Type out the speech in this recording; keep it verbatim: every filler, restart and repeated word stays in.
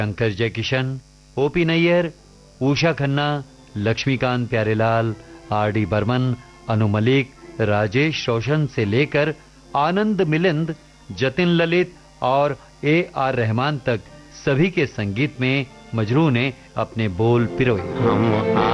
Shankar Jaikishan, OP Nayyar, Usha Khanna, Laxmikant Pyarelal, R D Burman, Anu Malik, Rajesh रोशन से लेकर आनंद मिलिंद, जतिन ललित और ए आर रहमान तक सभी के संगीत में मजरू ने अपने बोल पिरोए।